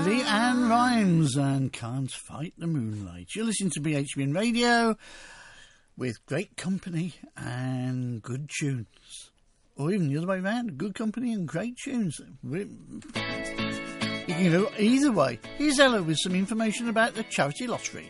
LeAnn Rimes and Can't Fight the Moonlight. You're listening to BHBN Radio with great company and good tunes. Or even the other way around, good company and great tunes. You can go either way. Here's Ella with some information about the charity lottery.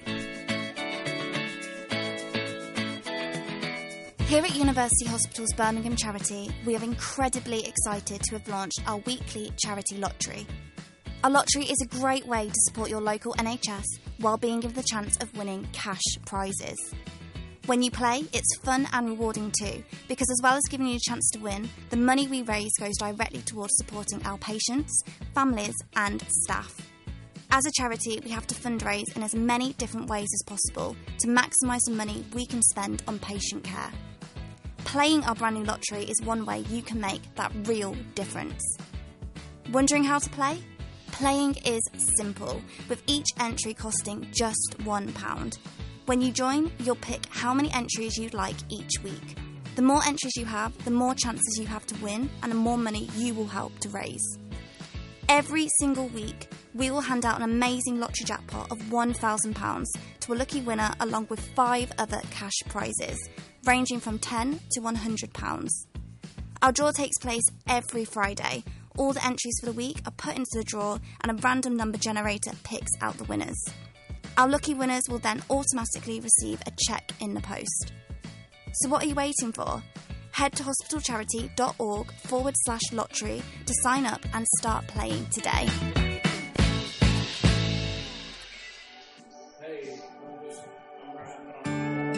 Here at University Hospitals Birmingham Charity, we are incredibly excited to have launched our weekly charity lottery. Our lottery is a great way to support your local NHS while being given the chance of winning cash prizes. When you play, it's fun and rewarding too, because as well as giving you a chance to win, the money we raise goes directly towards supporting our patients, families and staff. As a charity, we have to fundraise in as many different ways as possible to maximise the money we can spend on patient care. Playing our brand new lottery is one way you can make that real difference. Wondering how to play? Playing is simple, with each entry costing just £1. When you join, you'll pick how many entries you'd like each week. The more entries you have, the more chances you have to win and the more money you will help to raise. Every single week, we will hand out an amazing lottery jackpot of £1,000 to a lucky winner along with 5 other cash prizes, ranging from £10 to £100. Our draw takes place every Friday. All the entries for the week are put into the draw and a random number generator picks out the winners. Our lucky winners will then automatically receive a cheque in the post. So what are you waiting for? Head to hospitalcharity.org/lottery to sign up and start playing today.